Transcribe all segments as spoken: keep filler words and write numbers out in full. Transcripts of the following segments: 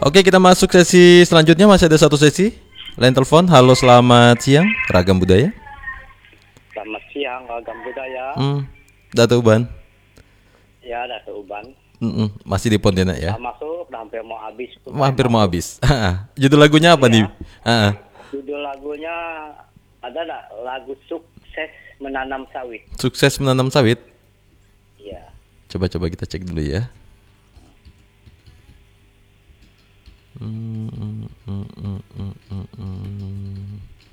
Oke, kita masuk sesi selanjutnya. Masih ada satu sesi. Line telepon. Halo, selamat siang. Ragam Budaya. Selamat siang, Ragam Budaya. Hmm. Dato' Uban. Ya, Dato' Uban. Mm-mm. Masih di Pontianak ya. Udah masuk, udah hampir mau habis. Hampir mau habis. Judul lagunya apa ya. nih? Ah. Judul lagunya ada nggak? Lagu Sukses Menanam Sawit. Sukses menanam sawit. Iya. Coba-coba kita cek dulu ya. Hmm, hmm, hmm, hmm, hmm, hmm, hmm.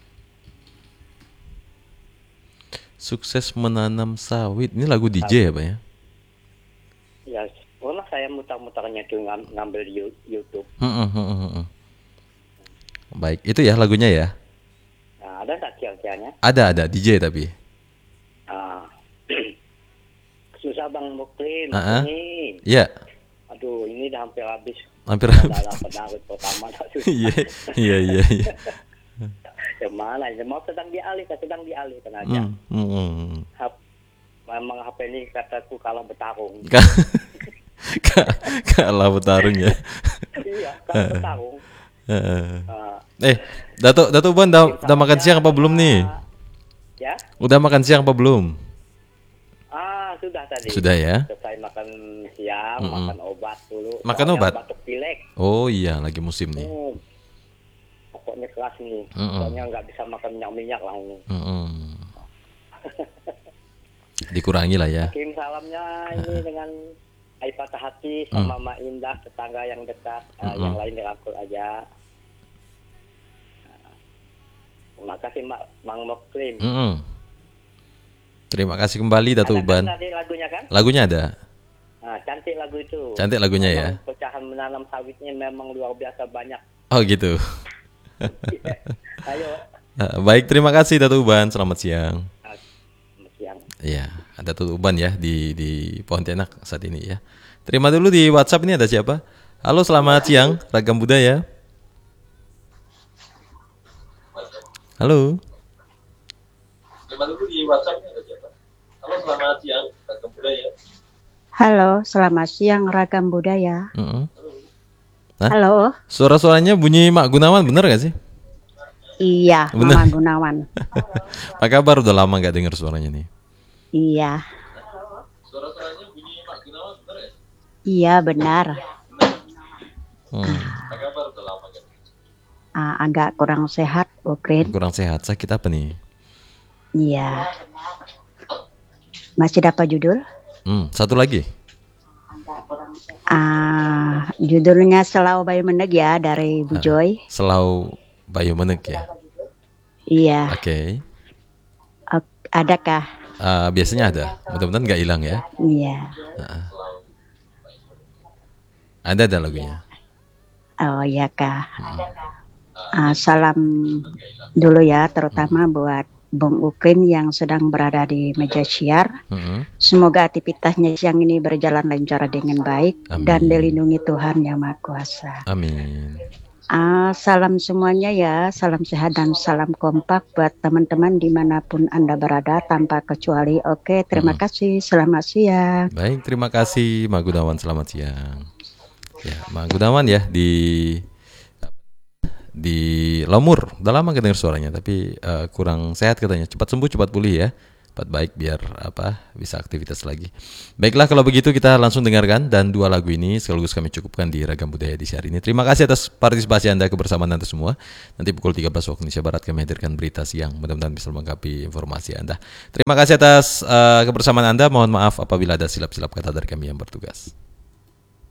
Sukses menanam sawit. Ini lagu D J ya, Pak ya? Ya, pernah saya mutar-mutarnya tuh ngam- ngambil di YouTube. Hmm, hmm, hmm, hmm. Baik, itu ya lagunya ya. Nah, ada nggak kira-kiranya? Ada, ada D J tapi. Ah. Susah Bang Muklim Ah, ah. ini. Iya. Aduh, ini udah hampir habis. Hampir Ada habis. penarut pertama. Iya, iya, iya, iya. Yang mana? Yang mau sedang dialihkan, sedang dialihkan aja. Hmm, hmm, hmm. Hap, memang H P ini kataku kalah bertarung. Ka- ka- Kalah bertarung ya. Iya, kalah bertarung. Heeh. Uh, Eh, Dato, Dato Uban udah, udah makan siang apa belum nih? Ya? Udah makan siang apa belum? Ah, sudah tadi. Sudah ya. Selesai makan siang, Mm-mm. makan obat dulu. Makan Soalnya obat? Batuk pilek. Oh iya, lagi musim nih. Hmm. Pokoknya keras nih. Mm-mm. Soalnya nggak bisa makan minyak-minyak lah ini. Mm-mm. Dikurangi lah ya. Kirim salamnya ini dengan air patah hati sama Mak Indah, tetangga yang dekat. Ah, Mm-mm. yang lain dirangkul aja. Terima kasih Mak Mang Moklim. Mm-mm. Terima kasih kembali Dato Ada Uban. kan tadi lagunya kan? Lagunya ada. Nah, cantik lagu itu. Cantik lagunya ya. Memang pecahan menanam sawitnya memang luar biasa banyak. Oh gitu. Ayo, Eh, Baik, terima kasih Dato Uban. Selamat siang. ah, selamat siang. Iya, ada Dato Uban ya di di Pontianak saat ini ya. Terima dulu di WhatsApp ini ada siapa? Halo, selamat siang, Ragam Budaya. Halo. Terima dulu di WhatsApp ini ada siapa? Halo, selamat siang, Ragam Budaya. Halo, selamat siang Ragam Budaya. Mm-mm. Hah? Halo, Suara-suaranya bunyi Mak Gunawan, bener gak sih? iya Benar. Mama Gunawan. Apa kabar? Udah lama gak dengar suaranya nih. Iya, Suara-suaranya bunyi Mak Gunawan, bener gak? iya benar. Hmm. Apa kabar? Udah lama gak? Ah, agak kurang sehat, Ukrin. Kurang sehat, sakit apa nih? Iya. Masih dapat judul? Hmm, satu lagi. Ah, judulnya Selau Bayu Meneg ya dari Bu Joy. Selau Bayu Meneg ya. Iya. Oke. Ok, adakah? Ah, biasanya ada. Mudah-mudahan nggak hilang ya. Iya. Ada ada lagunya. Oh iya kah. Ah, salam dulu ya, terutama buat Bung Ukrin yang sedang berada di meja syiar. Mm-mm. Semoga aktivitasnya siang ini berjalan lancar dengan baik. Amin. Dan dilindungi Tuhan Yang Maha Kuasa. Amin. Ah, salam semuanya ya, salam sehat dan salam kompak buat teman-teman dimanapun Anda berada tanpa kecuali. Oke, terima Hmm. kasih, selamat siang. Baik, terima kasih Mak Gunawan, selamat siang. Ya, Mak Gunawan ya di di Lamur. Udah lama gak dengar suaranya, tapi eh, kurang sehat katanya. Cepat sembuh, cepat pulih ya. Cepat baik biar apa bisa aktivitas lagi. Baiklah kalau begitu kita langsung dengarkan dan dua lagu ini sekaligus kami cukupkan di Ragam Budaya di siang ini. Terima kasih atas partisipasi Anda, kebersamaan Anda semua. Nanti pukul tiga belas waktu Indonesia Barat kami hadirkan berita siang. Mudah-mudahan bisa melengkapi informasi Anda. Terima kasih atas eh, kebersamaan Anda. Mohon maaf apabila ada silap-silap kata dari kami yang bertugas.